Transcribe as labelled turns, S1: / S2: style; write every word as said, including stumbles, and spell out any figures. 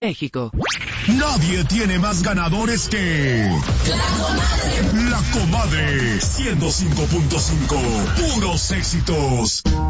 S1: México.
S2: Nadie tiene más ganadores que... La Comadre. La Comadre. ciento cinco punto cinco. Puros éxitos.